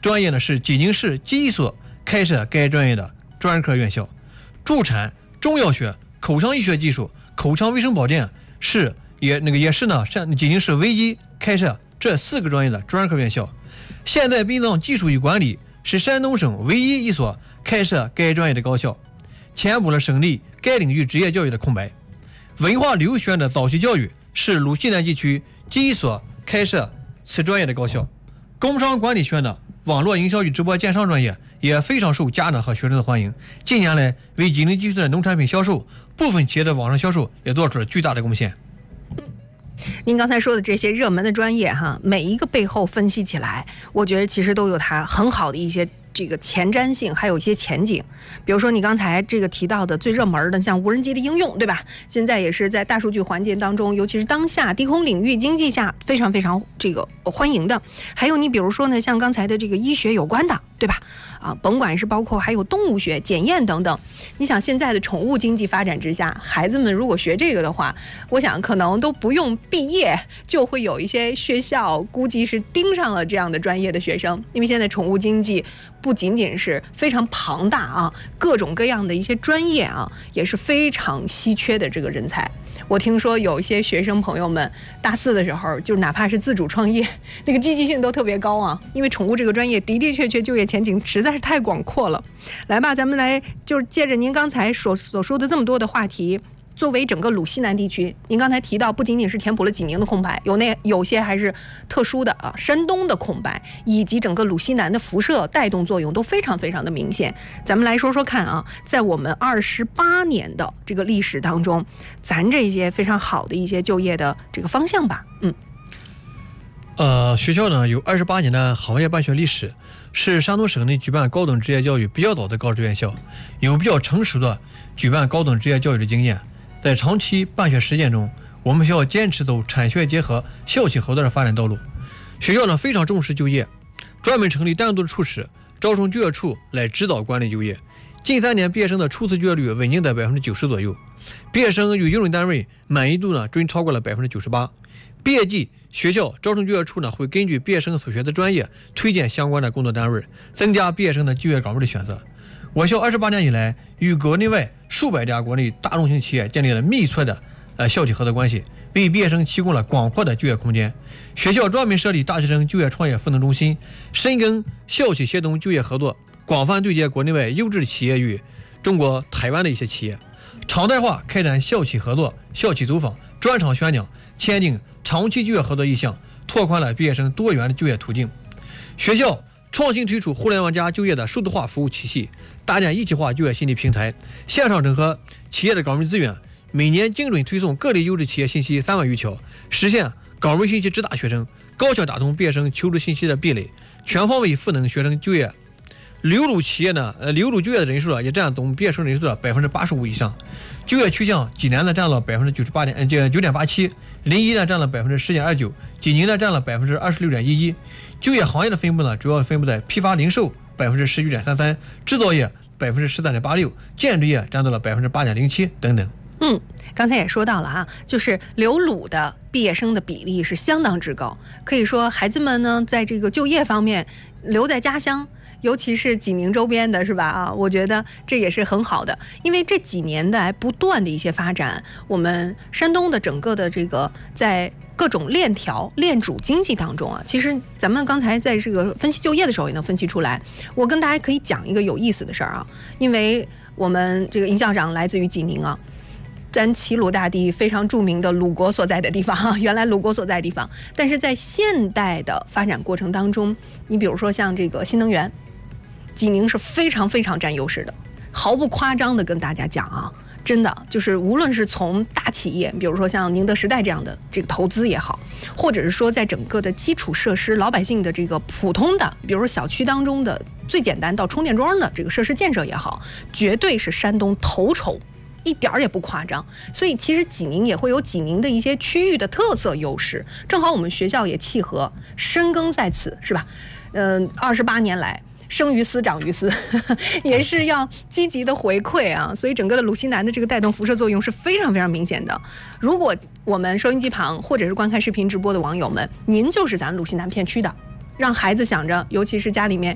专业呢是济宁市第一所开设该专业的专科院校。助产、中药学、口腔医学技术、口腔卫生保健也是呢济宁市唯一开设这4个专业的专科院校。现代殡葬技术与管理是山东省唯一一所开设该专业的高校，填补了省内该领域职业教育的空白。文化旅游学院的早期教育是鲁西南地区第一所开设此专业的高校。工商管理学院的网络营销与直播电商专业也非常受家长和学生的欢迎，近年来为济宁地区的农产品销售、部分企业的网上销售也做出了巨大的贡献。 您刚才说的这些热门的专业每一个背后分析起来，我觉得其实都有它很好的一些这个前瞻性，还有一些前景。比如说你刚才这个提到的最热门的像无人机的应用，对吧？现在也是在大数据环境当中，尤其是当下低空领域经济下非常非常这个欢迎的。还有你比如说呢，像刚才的这个医学有关的，对吧？甭管是包括还有动物学、检验等等。你想现在的宠物经济发展之下，孩子们如果学这个的话，我想可能都不用毕业就会有一些学校估计是盯上了这样的专业的学生，因为现在宠物经济不仅仅是非常庞大各种各样的一些专业也是非常稀缺的这个人才。我听说有一些学生朋友们大4的时候，就哪怕是自主创业，那个积极性都特别高因为宠物这个专业的确就业前景实在是太广阔了。来吧，咱们来就是借着您刚才所说的这么多的话题，作为整个鲁西南地区，您刚才提到不仅仅是填补了济宁的空白，有些还是特殊的山东的空白，以及整个鲁西南的辐射带动作用都非常非常的明显。咱们来说说看在我们28年的这个历史当中，咱这些非常好的一些就业的这个方向吧。 学校呢有28年的行业办学历史，是山东省内举办高等职业教育比较早的高职院校，有比较成熟的举办高等职业教育的经验。在长期办学实践中，我们学校坚持走产学结合、校企合作的发展道路。学校呢非常重视就业，专门成立单独的处室招生就业处来指导管理就业。近3年毕业生的初次就业率稳定在90%左右，毕业生与用人单位满意度呢均超过了98%。毕业季，学校招生就业处呢会根据毕业生所学的专业推荐相关的工作单位，增加毕业生的就业岗位的选择。我校28年以来，与国内外数百家国内大中型企业建立了密切的校企合作关系，为毕业生提供了广阔的就业空间。学校专门设立大学生就业创业赋能中心，深耕校企协同就业合作，广泛对接国内外优质企业与中国台湾的一些企业，常态化开展校企合作、校企走访、专场宣讲，签订长期就业合作意向，拓宽了毕业生多元的就业途径。学校创新推出互联网加就业的数字化服务体系，搭建一体化就业信息平台，线上整合企业的岗位资源，每年精准推送各类优质企业信息3万余条，实现岗位信息直达学生，高效打通毕业生求职信息的壁垒，全方位赋能学生就业。流入就业的人数也占总毕业生人数的85%以上。就业趋向，济南呢占了9.87%，临沂呢占了10.29%，济宁呢占了26.11%。就业行业的分布呢，主要分布在批发零售19.33%，制造业13.86%，建筑业占到了8.07%等等。 刚才也说到了就是留鲁的毕业生的比例是相当之高，可以说孩子们呢在这个就业方面留在家乡，尤其是济宁周边的是吧我觉得这也是很好的。因为这几年来不断的一些发展，我们山东的整个的这个在各种链主经济当中其实咱们刚才在这个分析就业的时候也能分析出来。我跟大家可以讲一个有意思的事儿因为我们这个尹校长来自于济宁咱齐鲁大地非常著名的鲁国所在的地方原来鲁国所在的地方，但是在现代的发展过程当中，你比如说像这个新能源，济宁是非常非常占优势的，毫不夸张的跟大家讲真的就是无论是从大企业，比如说像宁德时代这样的这个投资也好，或者是说在整个的基础设施老百姓的这个普通的，比如说小区当中的最简单到充电桩的这个设施建设也好，绝对是山东头筹，一点儿也不夸张。所以其实济宁也会有济宁的一些区域的特色优势，正好我们学校也契合深耕在此，是吧？28年来生于斯长于斯也是要积极的回馈所以整个的鲁西南的这个带动辐射作用是非常非常明显的。如果我们收音机旁或者是观看视频直播的网友们，您就是咱鲁西南片区的，让孩子想着，尤其是家里面